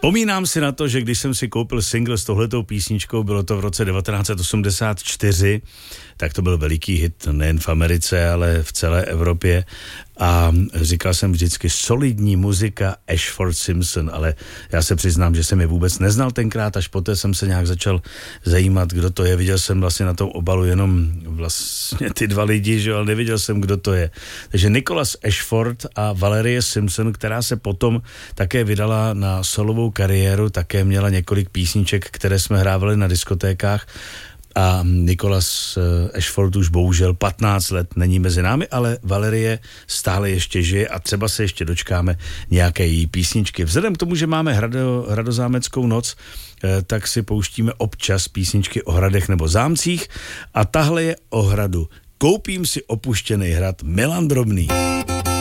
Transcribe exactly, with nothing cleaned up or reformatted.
Vzpomínám si na to, že když jsem si koupil single s tohletou písničkou, bylo to v roce devatenáct set osmdesát čtyři, tak to byl veliký hit nejen v Americe, ale v celé Evropě. A říkal jsem vždycky solidní muzika Ashford Simpson, ale já se přiznám, že jsem je vůbec neznal tenkrát, až poté jsem se nějak začal zajímat, kdo to je. Viděl jsem vlastně na tom obalu jenom vlastně ty dva lidi, že, ale neviděl jsem, kdo to je. Takže Nicholas Ashford a Valerie Simpson, která se potom také vydala na solovou kariéru, také měla několik písniček, které jsme hrávali na diskotékách. A Nicholas Ashford už bohužel patnáct let není mezi námi, ale Valerie stále ještě žije a třeba se ještě dočkáme nějaké její písničky. Vzhledem k tomu, že máme hrado, hradozámeckou noc, tak si pouštíme občas písničky o hradech nebo zámcích a tahle je o hradu. Koupím si opuštěný hrad, Milan Drobný.